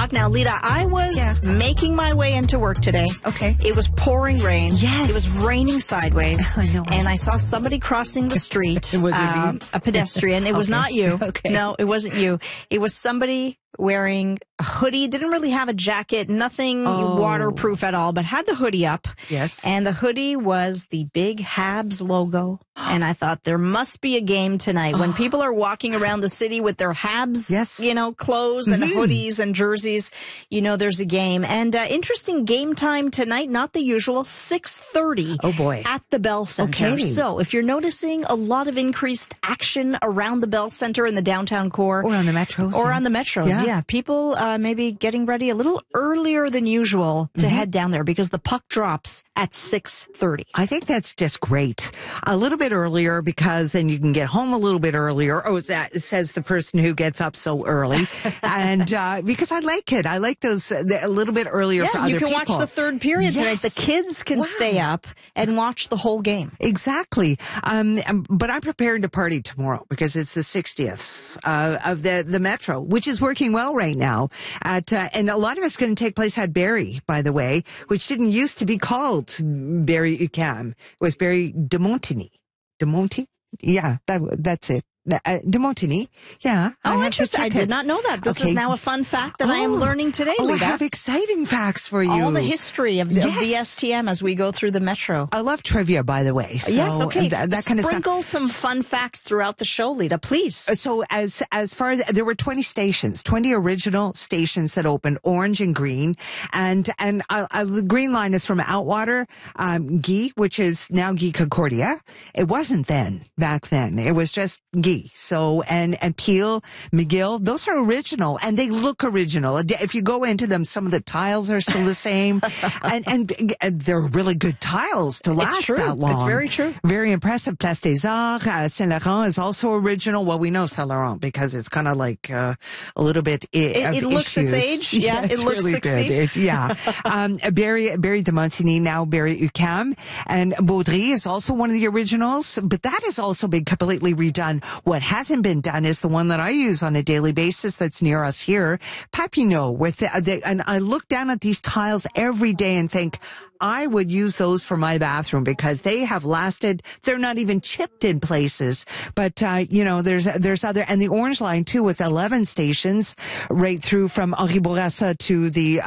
o'clock now. Lita, I was making my way into work today. Okay. It was pouring rain. Yes. It was raining sideways. I know. And I saw somebody crossing the street. Was it me? A pedestrian. It was not you. Okay. No, it wasn't you. It was somebody wearing a hoodie, didn't really have a jacket, nothing waterproof at all, but had the hoodie up. Yes. And the hoodie was the big Habs logo. And I thought there must be a game tonight. When people are walking around the city with their Habs, clothes and hoodies and jerseys, there's a game. And interesting game time tonight, not the usual, 6:30. Oh, boy. At the Bell Center. Okay. So if you're noticing a lot of increased action around the Bell Center in the downtown core. Or on the metros. Or on the metros, yeah. People maybe getting ready a little earlier than usual to head down there because the puck drops at 6:30. I think that's just great. A little bit earlier because then you can get home a little bit earlier. Oh, that says the person who gets up so early. And because I like it. I like those a little bit earlier for other people. You can watch the third period tonight. The kids can stay up and watch the whole game. Exactly. But I'm preparing to party tomorrow because it's the 60th of the Metro, which is working well right now. And a lot of it's going to take place at Barrie, by the way, which didn't used to be called Barrie UQAM. It was Barrie de Montigny. De Montigny? Yeah, that's it. De Montigny, yeah. Oh, interesting. I did not know that. This is now a fun fact that I am learning today, Lita. Lita. I have exciting facts for you. All the history of the STM as we go through the Metro. I love trivia, by the way. So yes, okay. That kind of stuff. Sprinkle some fun facts throughout the show, Lita, please. So as far as, there were 20 stations, 20 original stations that opened, orange and green. And the green line is from Outwater, Guy, which is now Guy Concordia. It wasn't back then. It was just Guy. So, and Peel, McGill, those are original and they look original. If you go into them, some of the tiles are still the same and they're really good tiles to last that long. It's very true. Very impressive. Place des Arts, Saint Laurent is also original. Well, we know Saint Laurent because it's kind of like a little bit it looks its age. Yeah, it looks really 60. Good. Barrie de Montigny, now Barrie UQAM, and Baudry is also one of the originals, but that has also been completely redone. What hasn't been done is the one that I use on a daily basis that's near us here, Papineau, and I look down at these tiles every day and think, I would use those for my bathroom because they have lasted. They're not even chipped in places. But, there's other, and the Orange Line too with 11 stations right through from Henri Bourassa to the